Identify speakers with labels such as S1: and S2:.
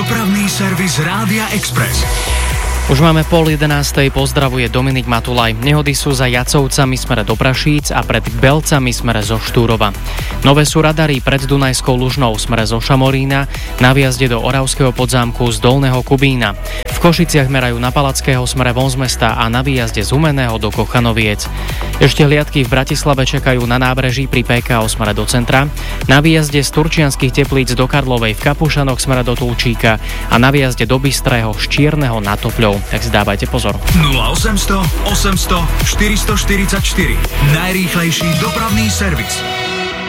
S1: Dopravný servis Rádia Express.
S2: Už máme 10:30, pozdravuje Dominik Matulaj. Nehody sú za Jacovcami smere do Prašíc a pred Belcami smere zo Štúrova. Nové sú radary pred Dunajskou Lužnou smere zo Šamorína, na výjazde do Oravského Podzámku z Dolného Kubína. V Košiciach merajú na Palackého smere von z mesta a na výjazde z Humenného do Kochanoviec. Ešte hliadky v Bratislave čakajú na nábreží pri PKO smere do centra, na výjazde z Turčianskych Teplíc do Karlovej v Kapušanoch smere do Tulčíka a na výjazde do Bystrého z Čierneho na Topľov. Tak si dávajte pozor.
S1: 0800 800 444. Najrýchlejší dopravný servis.